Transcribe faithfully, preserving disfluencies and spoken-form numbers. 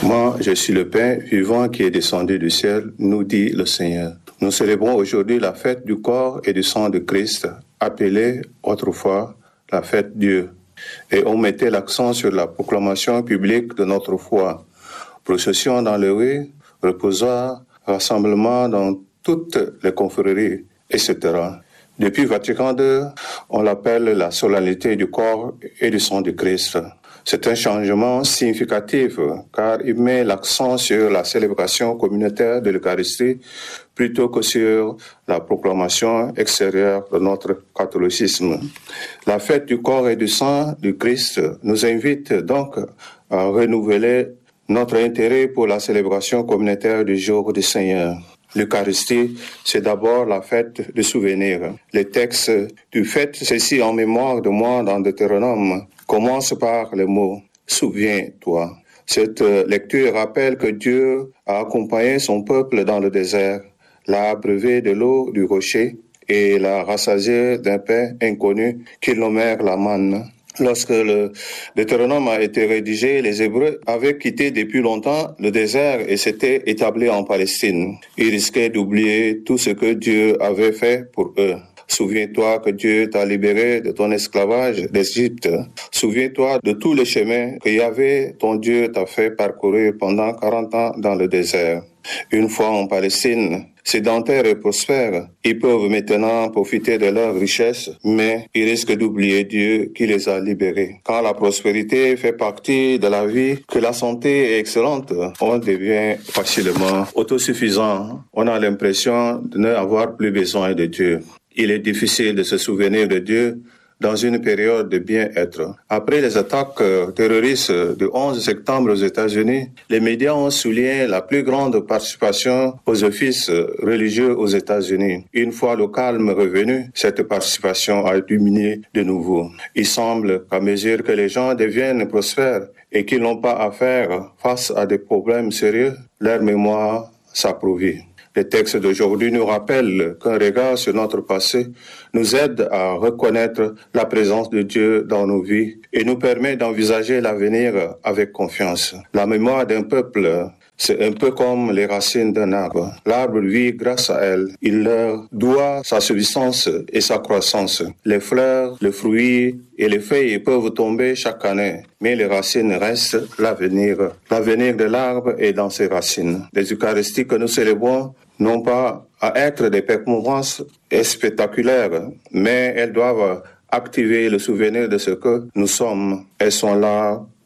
Moi, je suis le pain vivant qui est descendu du ciel, nous dit le Seigneur. Nous célébrons aujourd'hui la fête du corps et du sang de Christ, appelée autrefois la fête Dieu. Et on mettait l'accent sur la proclamation publique de notre foi. Procession dans les rues, reposoir, rassemblement dans toutes les confréries, et cetera. Depuis Vatican deux, on l'appelle la solennité du corps et du sang de Christ. C'est un changement significatif car il met l'accent sur la célébration communautaire de l'Eucharistie plutôt que sur la proclamation extérieure de notre catholicisme. La fête du corps et du sang du Christ nous invite donc à renouveler notre intérêt pour la célébration communautaire du jour du Seigneur. L'Eucharistie, c'est d'abord la fête de souvenir. Les textes du fête ceci en mémoire de moi dans Deutéronome commencent par le mot « souviens-toi ». Cette lecture rappelle que Dieu a accompagné son peuple dans le désert, l'a abreuvé de l'eau du rocher et l'a rassasié d'un pain inconnu qu'ils nommèrent la manne. Lorsque le Deutéronome a été rédigé, les Hébreux avaient quitté depuis longtemps le désert et s'étaient établis en Palestine. Ils risquaient d'oublier tout ce que Dieu avait fait pour eux. Souviens-toi que Dieu t'a libéré de ton esclavage d'Égypte. Souviens-toi de tous les chemins que Yahvé, ton Dieu, t'a fait parcourir pendant quarante ans dans le désert. Une fois en Palestine, sédentaires et prospères, ils peuvent maintenant profiter de leurs richesses, mais ils risquent d'oublier Dieu qui les a libérés. Quand la prospérité fait partie de la vie, que la santé est excellente, on devient facilement autosuffisant. On a l'impression de n'avoir plus besoin de Dieu. Il est difficile de se souvenir de Dieu dans une période de bien-être. Après les attaques terroristes du onze septembre aux États-Unis, les médias ont souligné la plus grande participation aux offices religieux aux États-Unis. Une fois le calme revenu, cette participation a diminué de nouveau. Il semble qu'à mesure que les gens deviennent prospères et qu'ils n'ont pas à faire face à des problèmes sérieux, leur mémoire s'appauvrit. Le texte d'aujourd'hui nous rappelle qu'un regard sur notre passé nous aide à reconnaître la présence de Dieu dans nos vies et nous permet d'envisager l'avenir avec confiance. La mémoire d'un peuple, c'est un peu comme les racines d'un arbre. L'arbre vit grâce à elles. Il leur doit sa subsistance et sa croissance. Les fleurs, les fruits et les feuilles peuvent tomber chaque année, mais les racines restent l'avenir. L'avenir de l'arbre est dans ses racines. Les Eucharisties que nous célébrons n'ont pas à être des performances spectaculaires, mais elles doivent activer le souvenir de ce que nous sommes. Elles sont là